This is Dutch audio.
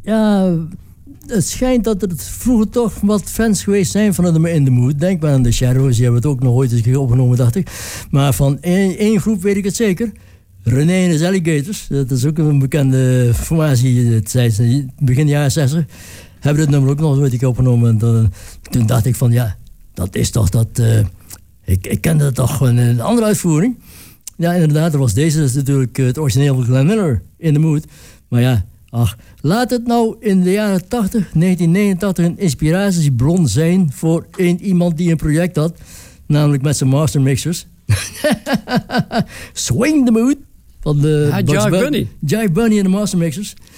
Ja, het schijnt dat er vroeger toch wat fans geweest zijn van de In The Mood. Denk maar aan de Shadows, die hebben het ook nog ooit eens opgenomen, dacht ik. Maar van één groep weet ik het zeker. René en his Alligators, dat is ook een bekende formatie, begin jaren 60. Hebben het nummer ook nog ooit opgenomen. En toen dacht ik van, ja, dat is toch dat... Ik kende het toch in een andere uitvoering. Ja, inderdaad, er was deze, dat is natuurlijk het origineel van Glenn Miller, In The Mood. Maar ja, laat het nou in de jaren 1989 een inspiratiebron zijn voor iemand die een project had. Namelijk met zijn master mixers. Swing the Mood. Van de Jive Bunny. Jive Bunny en de master mixers.